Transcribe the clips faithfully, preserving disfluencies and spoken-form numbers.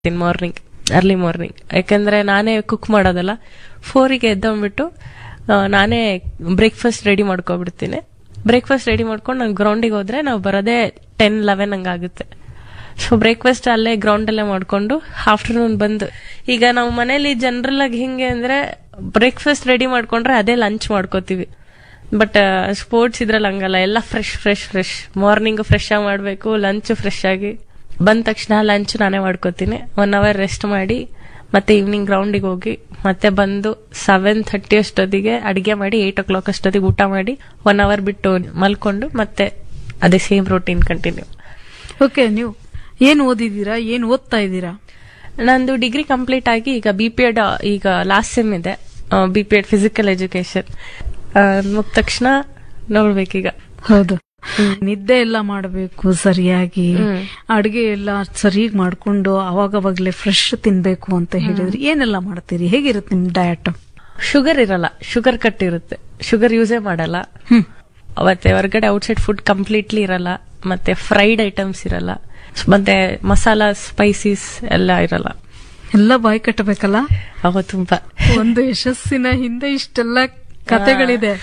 Morning early morning. ಯಾಕಂದ್ರೆ ನಾನೇ cook ಮಾಡೋದಲ್ಲ. ಫೋರಿಗೆ ಎದ್ದೊಂಡ್ಬಿಟ್ಟು ನಾನೇ ಬ್ರೇಕ್ಫಾಸ್ಟ್ ರೆಡಿ ಮಾಡ್ಕೊಬಿಡ್ತೀನಿ. ಬ್ರೇಕ್ಫಾಸ್ಟ್ ರೆಡಿ ಮಾಡ್ಕೊಂಡು ನಾನು ಗ್ರೌಂಡಿಗೆ ಹೋದ್ರೆ ನಾವು ಬರೋದೇ ಟೆನ್ ಲೆವೆನ್ ಹಂಗಾಗುತ್ತೆ. ಸೊ ಬ್ರೇಕ್ಫಾಸ್ಟ್ ಅಲ್ಲೇ ಗ್ರೌಂಡ್ ಅಲ್ಲೇ ಮಾಡ್ಕೊಂಡು ಆಫ್ಟರ್ನೂನ್ ಬಂದು, ಈಗ ನಾವು ಮನೇಲಿ ಜನರಲ್ ಆಗಿ ಹಿಂಗೆ ಅಂದ್ರೆ ಬ್ರೇಕ್ಫಾಸ್ಟ್ ರೆಡಿ ಮಾಡ್ಕೊಂಡ್ರೆ ಅದೇ ಲಂಚ್ ಮಾಡ್ಕೋತೀವಿ. ಬಟ್ ಸ್ಪೋರ್ಟ್ಸ್ ಇದ್ರಲ್ಲಿ ಹಂಗಲ್ಲ, ಎಲ್ಲ fresh fresh fresh morning fresh ಆಗಿ ಮಾಡ್ಬೇಕು, ಲಂಚ್ ಫ್ರೆಶ್ ಆಗಿ ಬಂದ ತಕ್ಷಣ ಲಂಚ್ ನಾನೇ ಮಾಡ್ಕೋತೀನಿ. ಒನ್ ಅವರ್ ರೆಸ್ಟ್ ಮಾಡಿ ಮತ್ತೆ ಈವ್ನಿಂಗ್ ಗ್ರೌಂಡಿಗೆ ಹೋಗಿ ಮತ್ತೆ ಬಂದು ಸೆವೆನ್ ಥರ್ಟಿ ಅಷ್ಟೊತ್ತಿಗೆ ಅಡಿಗೆ ಮಾಡಿ ಏಟ್ ಓ ಕ್ಲಾಕ್ ಅಷ್ಟೊತ್ತಿಗೆ ಊಟ ಮಾಡಿ ಒನ್ ಅವರ್ ಬಿಟ್ಟು ಮಲ್ಕೊಂಡು ಮತ್ತೆ ಅದೇ ಸೇಮ್ ರೂಟೀನ್ ಕಂಟಿನ್ಯೂ. ಓಕೆ, ನೀವು ಏನ್ ಓದಿದೀರಾ, ಏನ್ ಓದ್ತಾ ಇದ್ದೀರಾ? ನಂದು ಡಿಗ್ರಿ ಕಂಪ್ಲೀಟ್ ಆಗಿ ಈಗ ಬಿ ಪಿ ಎಡ್ ಈಗ ಲಾಸ್ಟ್ ಸೆಮ್ ಇದೆ. B P Ed physical education ಮುಗಿದ ತಕ್ಷಣ ನೋಡ್ಬೇಕೀಗ. ಹೌದು, ನಿದ್ದೆ ಎಲ್ಲ ಮಾಡಬೇಕು ಸರಿಯಾಗಿ, ಅಡುಗೆ ಎಲ್ಲ ಸರಿಯಾಗಿ ಮಾಡ್ಕೊಂಡು ಅವಾಗವಾಗ್ಲೇ ಫ್ರೆಶ್ ತಿನ್ಬೇಕು ಅಂತ ಹೇಳಿದ್ರಿ. ಏನೆಲ್ಲ ಮಾಡ್ತೀರಿ? ಹೇಗಿರುತ್ತೆ ನಿಮ್ ಡಯಟ್? ಶುಗರ್ ಇರಲ್ಲ, ಶುಗರ್ ಕಟ್ ಇರುತ್ತೆ, ಶುಗರ್ ಯೂಸೇ ಮಾಡಲ್ಲ. ಅವತ್ತೆ ಹೊರಗಡೆ ಔಟ್ಸೈಡ್ ಫುಡ್ ಕಂಪ್ಲೀಟ್ಲಿ ಇರಲ್ಲ, ಮತ್ತೆ ಫ್ರೈಡ್ ಐಟಮ್ಸ್ ಇರಲ್ಲ, ಮತ್ತೆ ಮಸಾಲಾ ಸ್ಪೈಸೀಸ್ ಎಲ್ಲ ಇರಲ್ಲ. ಎಲ್ಲ ಬಾಯಿ ಕಟ್ಟಬೇಕಲ್ಲ. ಅವ ತುಂಬಾ ಒಂದು ಯಶಸ್ಸಿನ ಹಿಂದೆ ಇಷ್ಟೆಲ್ಲ ಕತೆಗಳಿದೆ.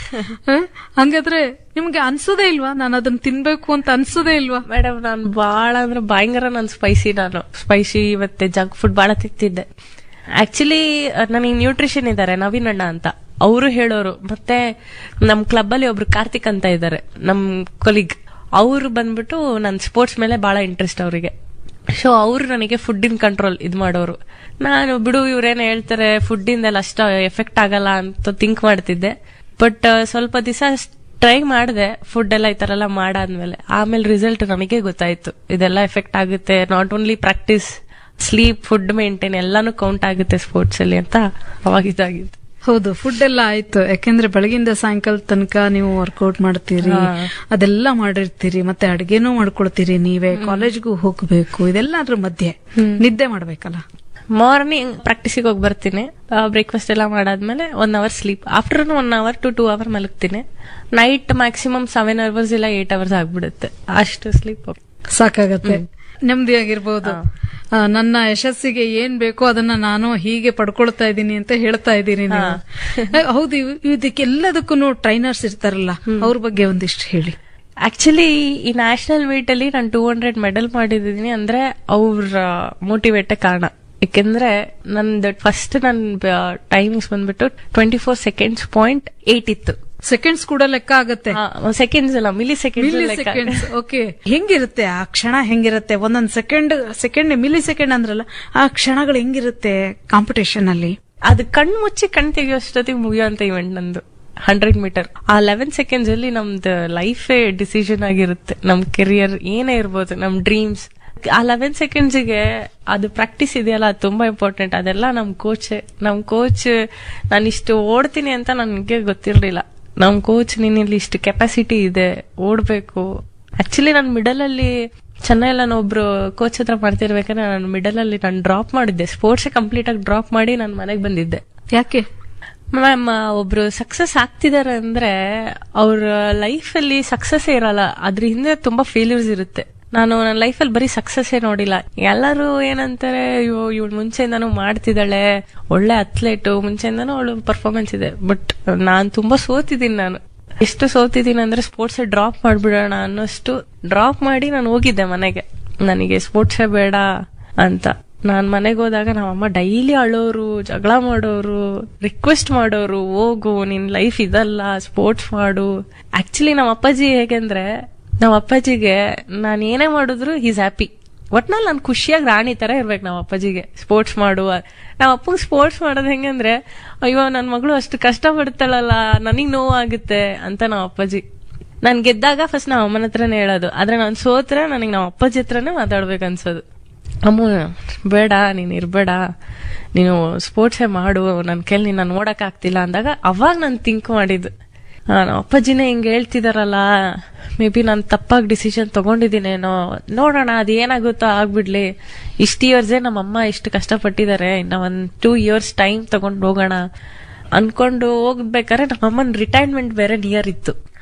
ಹಂಗಾದ್ರೆ ನಿಮ್ಗೆ ಅನ್ಸೋದೇ ಇಲ್ವಾ ನಾನು ಅದನ್ನ ತಿನ್ಬೇಕು ಅಂತ ಅನ್ಸೋದೇ ಇಲ್ವಾ? ಮೇಡಮ್, ನಾನು ಬಾಳ ಅಂದ್ರೆ ಭಯಂಕರ ನಾನು ಸ್ಪೈಸಿ ನಾನು ಸ್ಪೈಸಿ ಮತ್ತೆ ಜಂಕ್ ಫುಡ್ ಬಾಳ ತಿಂತಿದ್ದೆ. ಆಕ್ಚುಲಿ ನನಗೆ ನ್ಯೂಟ್ರಿಷನ್ ಇದ್ದಾರೆ ನವೀನ್ ಅಣ್ಣ ಅಂತ, ಅವರು ಹೇಳೋರು. ಮತ್ತೆ ನಮ್ ಕ್ಲಬ್ ಅಲ್ಲಿ ಒಬ್ರು ಕಾರ್ತಿಕ್ ಅಂತ ಇದ್ದಾರೆ, ನಮ್ ಕೊಲೀಗ್. ಅವ್ರು ಬಂದ್ಬಿಟ್ಟು ನನ್ ಸ್ಪೋರ್ಟ್ಸ್ ಮೇಲೆ ಬಹಳ ಇಂಟ್ರೆಸ್ಟ್ ಅವರಿಗೆ. ಸೊ ಅವ್ರು ನನಗೆ ಫುಡ್ ಇನ್ ಕಂಟ್ರೋಲ್ ಇದ್ ಮಾಡೋರು. ನಾನು ಬಿಡು ಇವ್ರೇನ ಹೇಳ್ತಾರೆ ಫುಡ್ ಇಂದೆಲ್ಲ ಅಷ್ಟ ಎಫೆಕ್ಟ್ ಆಗಲ್ಲ ಅಂತ ಥಿಂಕ್ ಮಾಡ್ತಿದ್ದೆ. ಬಟ್ ಸ್ವಲ್ಪ ದಿವಸ ಟ್ರೈ ಮಾಡಿದೆ ಫುಡ್ ಎಲ್ಲ ಈ ತರ ಎಲ್ಲ ಮಾಡಾದ್ಮೇಲೆ. ಆಮೇಲೆ ರಿಸಲ್ಟ್ ನನಗೆ ಗೊತ್ತಾಯ್ತು, ಇದೆಲ್ಲ ಎಫೆಕ್ಟ್ ಆಗುತ್ತೆ. Not only practice, sleep, food maintain ಎಲ್ಲಾನು ಕೌಂಟ್ ಆಗುತ್ತೆ ಸ್ಪೋರ್ಟ್ಸ್ ಅಲ್ಲಿ ಅಂತ ಅವಾಗ ಇದಾಗಿತ್ತು. ಹೌದು, ಫುಡ್ ಎಲ್ಲ ಆಯ್ತು. ಯಾಕೆಂದ್ರೆ ಬೆಳಗಿಂದ ಸಾಯಂಕಾಲ ತನಕ ನೀವು ವರ್ಕೌಟ್ ಮಾಡ್ತೀರಿ, ಅದೆಲ್ಲ ಮಾಡಿರ್ತೀರಿ, ಮತ್ತೆ ಅಡ್ಗೆನೂ ಮಾಡ್ಕೊಳ್ತೀರಿ, ನೀವೇ ಕಾಲೇಜ್ಗೂ ಹೋಗ್ಬೇಕು. ಇದೆಲ್ಲದ್ರ ಮಧ್ಯೆ ನಿದ್ದೆ ಮಾಡ್ಬೇಕಲ್ಲ. ಮಾರ್ನಿಂಗ್ ಪ್ರಾಕ್ಟೀಸಿಗೆ ಹೋಗಿ ಬರ್ತೀನಿ, ಬ್ರೇಕ್ಫಾಸ್ಟ್ ಎಲ್ಲ ಮಾಡಾದ್ಮೇಲೆ one hour sleep, afternoon one hour to two hour ಮಲಗ್ತೀನಿ. Night maximum seven hours ಇಲ್ಲ ಏಟ್ ಅವರ್ಸ್ ಆಗ್ಬಿಡುತ್ತೆ, ಅಷ್ಟು ಸ್ಲೀಪ್ ಸಾಕಾಗತ್ತೆ. ನೆಮ್ಮದಿ ಆಗಿರ್ಬೋದು. ನನ್ನ ಯಶಸ್ಸಿಗೆ ಏನ್ ಬೇಕೋ ಅದನ್ನ ನಾನು ಹೀಗೆ ಪಡ್ಕೊಳ್ತಾ ಇದ್ದೀನಿ ಅಂತ ಹೇಳ್ತಾ ಇದ್ದೀನಿ ನೀವು. ಹೌದು, ಇದಕ್ಕೆಲ್ಲದಕ್ಕೂ ಟ್ರೈನರ್ಸ್ ಇರ್ತಾರಲ್ಲ, ಅವ್ರ ಬಗ್ಗೆ ಒಂದಿಷ್ಟು ಹೇಳಿ. ಆಕ್ಚುಲಿ ಈ ನ್ಯಾಷನಲ್ ಮೀಟ್ ಅಲ್ಲಿ ನಾನು ಟೂ ಹಂಡ್ರೆಡ್ ಮೆಡಲ್ ಮಾಡಿದೀನಿ ಅಂದ್ರೆ ಅವ್ರ ಮೋಟಿವೇಟ್ ಕಾರಣ. ಯಾಕೆಂದ್ರೆ ನಂದು ಫಸ್ಟ್ ನನ್ ಟೈಮಿಂಗ್ಸ್ ಬಂದ್ಬಿಟ್ಟು twenty four seconds point eight ಇತ್ತು. ಸೆಕೆಂಡ್ಸ್ ಕೂಡ ಲೆಕ್ಕ ಆಗತ್ತೆ, ಸೆಕೆಂಡ್ಸ್ ಅಲ್ಲ, ಮಿಲಿ ಸೆಕೆಂಡ್ಸ್. ಓಕೆ, ಹೆಂಗಿರುತ್ತೆ ಆ ಕ್ಷಣ? ಹೆಂಗಿರುತ್ತೆ ಒಂದೊಂದ್ ಸೆಕೆಂಡ್ ಸೆಕೆಂಡ್ ಮಿಲಿ ಸೆಕೆಂಡ್ ಅಂದ್ರಲ್ಲ, ಆ ಕ್ಷಣಗಳು ಹೆಂಗಿರುತ್ತೆ ಕಾಂಪಿಟೇಷನ್ ಅಲ್ಲಿ? ಅದು ಕಣ್ ಮುಚ್ಚಿ ಕಣ್ ತೆಗಿಯೋಷ್ಟೊತ್ತಿಗೆ ಮುಗಿಯುವಂತ ಇವೆಂಟ್ ನಂದು ಹಂಡ್ರೆಡ್ ಮೀಟರ್. ಆ ಲೆವೆನ್ ಸೆಕೆಂಡ್ಸ್ ಅಲ್ಲಿ ನಮ್ದು ಲೈಫೇ ಡಿಸಿಷನ್ ಆಗಿರುತ್ತೆ. ನಮ್ ಕೆರಿಯರ್ ಏನೇ ಇರ್ಬೋದು, ನಮ್ ಡ್ರೀಮ್ಸ್. ಆ ಲೆವೆನ್ ಸೆಕೆಂಡ್ಸ್ಗೆ ಅದು ಪ್ರಾಕ್ಟೀಸ್ ಇದೆಯಲ್ಲ, ಅದು ತುಂಬಾ ಇಂಪಾರ್ಟೆಂಟ್. ಅದೆಲ್ಲ ನಮ್ ಕೋಚ್ ನಮ್ ಕೋಚ್ ನಾನು ಇಷ್ಟು ಓಡ್ತೀನಿ ಅಂತ ನನ್ಗೆ ಗೊತ್ತಿರ್ಲಿಲ್ಲ. ನಮ್ ಕೋಚ್ ನಿನ್ನಲ್ಲಿ ಇಷ್ಟು ಕೆಪಾಸಿಟಿ ಇದೆ, ಓಡ್ಬೇಕು. ಆಕ್ಚುಲಿ ನಾನು ಮಿಡಲ್ ಅಲ್ಲಿ ಚೆನ್ನೈ ನಾನು ಒಬ್ರು ಕೋಚ್ ಹತ್ರ ಮಾಡ್ತಿರ್ಬೇಕಾದ್ರೆ ನಾನು ಮಿಡಲ್ ಅಲ್ಲಿ ನಾನು ಡ್ರಾಪ್ ಮಾಡಿದ್ದೆ. ಸ್ಪೋರ್ಟ್ಸ್ ಕಂಪ್ಲೀಟ್ ಆಗಿ ಡ್ರಾಪ್ ಮಾಡಿ ನಾನು ಮನೆಗೆ ಬಂದಿದ್ದೆ. ಯಾಕೆ ಮ್ಯಾಮ್, ಒಬ್ರು ಸಕ್ಸಸ್ ಆಗ್ತಿದಾರೆ ಅಂದ್ರೆ ಅವ್ರ ಲೈಫ್ ಅಲ್ಲಿ ಸಕ್ಸಸ್ ಇರಲ್ಲ, ಅದ್ರ ಹಿಂದೆ ತುಂಬಾ ಫೇಲ್ಯೂರ್ಸ್ ಇರುತ್ತೆ. ನಾನು ನನ್ನ ಲೈಫಲ್ಲಿ ಬರೀ ಸಕ್ಸಸ್ ನೋಡಿಲ್ಲ. ಎಲ್ಲರೂ ಏನಂತಾರೆ, ಅಯ್ಯೋ ಇವಳು ಮುಂಚೆಯಿಂದಾನು ಮಾಡ್ತಿದ್ದಾಳೆ, ಒಳ್ಳೆ ಅಥ್ಲೇಟು, ಮುಂಚೆಯಿಂದಾನು ಅವಳು ಪರ್ಫಾರ್ಮೆನ್ಸ್ ಇದೆ. ಬಟ್ ನಾನ್ ತುಂಬಾ ಸೋತಿದ್ದೀನಿ. ನಾನು ಎಷ್ಟು ಸೋತಿದ್ದೀನಿ ಅಂದ್ರೆ ಸ್ಪೋರ್ಟ್ಸ್ ಡ್ರಾಪ್ ಮಾಡ್ಬಿಡೋಣ ಅನ್ನೋಷ್ಟು ಡ್ರಾಪ್ ಮಾಡಿ ನಾನು ಹೋಗಿದ್ದೆ ಮನೆಗೆ. ನನಗೆ ಸ್ಪೋರ್ಟ್ಸೇ ಬೇಡ ಅಂತ. ನಾನ್ ಮನೆಗೆ ಹೋದಾಗ ನಮ್ಮಮ್ಮ ಡೈಲಿ ಅಳೋರು, ಜಗಳ ಮಾಡೋರು, ರಿಕ್ವೆಸ್ಟ್ ಮಾಡೋರು, ಹೋಗು ನಿನ್ ಲೈಫ್ ಇದಲ್ಲ, ಸ್ಪೋರ್ಟ್ಸ್ ಮಾಡು. ಆಕ್ಚುಲಿ ನಮ್ಮ ಅಪ್ಪಾಜಿ ಹೇಗೆಂದ್ರೆ, ನಾವ್ ಅಪ್ಪಾಜಿಗೆ ನಾನು ಏನೇ ಮಾಡಿದ್ರು ಈಸ್ ಹ್ಯಾಪಿ. ಒಟ್ನಲ್ಲಿ ನಾನು ಖುಷಿಯಾಗಿ ರಾಣಿ ತರ ಇರ್ಬೇಕು ನಮ್ಮ ಅಪ್ಪಾಜಿಗೆ. ಸ್ಪೋರ್ಟ್ಸ್ ಮಾಡುವ ನಾವ್ ಅಪ್ಪಂಗ್ ಸ್ಪೋರ್ಟ್ಸ್ ಮಾಡೋದು ಹೆಂಗಂದ್ರೆ, ಅಯ್ಯೋ ನನ್ ಮಗಳು ಅಷ್ಟು ಕಷ್ಟ ಪಡ್ತಾಳಲ್ಲ, ನನಗ್ ನೋವಾಗುತ್ತೆ ಅಂತ ನಾವ್ ಅಪ್ಪಾಜಿ. ನಾನ್ ಗೆದ್ದಾಗ ಫಸ್ಟ್ ನಾವ್ ಅಮ್ಮನ ಹತ್ರನೇ ಹೇಳೋದು, ಆದ್ರೆ ನಾನ್ ಸೋತ್ರೆ ನನಗ್ ನಾವ್ ಅಪ್ಪಾಜಿ ಹತ್ರನೇ ಮಾತಾಡ್ಬೇಕು ಅನ್ಸೋದು. ಅಮ್ಮ ಬೇಡ, ನೀನ್ ಇರ್ಬೇಡ, ನೀನು ಸ್ಪೋರ್ಟ್ಸೇ ಮಾಡು, ನನ್ ಕೈಲಿ ನೀನ್ ನೋಡಕ್ ಆಗ್ತಿಲ್ಲ ಅಂದಾಗ ಅವಾಗ ನಾನು ಥಿಂಕ್ ಮಾಡಿದ್ದು, ನಮ್ಮ ಅಪ್ಪಾಜಿನೇ ಹಿಂಗೆ ಹೇಳ್ತಿದಾರಲ್ಲ, ಮೇ ಬಿ ನಾನು ತಪ್ಪಾಗಿ ಡಿಸಿಷನ್ ತಗೊಂಡಿದ್ದೀನೇನೋ, ನೋಡೋಣ ಅದು ಏನಾಗುತ್ತೋ ಆಗ್ಬಿಡ್ಲಿ. ಇಷ್ಟು ಇಯರ್ಸೇ ನಮ್ಮಮ್ಮ ಇಷ್ಟು ಕಷ್ಟಪಟ್ಟಿದ್ದಾರೆ, ಇನ್ನ ಒಂದ್ ಟೂ ಇಯರ್ಸ್ ಟೈಮ್ ತಗೊಂಡು ಹೋಗೋಣ ಅನ್ಕೊಂಡು ಹೋಗ್ಬೇಕಾದ್ರೆ ನಮ್ಮಮ್ಮನ ರಿಟೈರ್ಮೆಂಟ್ ಬೇರೆ ನಿಯರ್ ಇತ್ತು.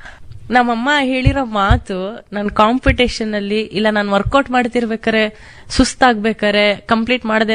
ನಮ್ಮಮ್ಮ ಹೇಳಿರೋ ಮಾತು ನಾನು ಕಾಂಪಿಟೇಷನ್ ಅಲ್ಲಿ ಇಲ್ಲ ನಾನು ವರ್ಕೌಟ್ ಮಾಡ್ತಿರ್ಬೇಕಾರೆ ಸುಸ್ತಾಗ್ಬೇಕಾರೆ ಕಂಪ್ಲೀಟ್ ಮಾಡದೆ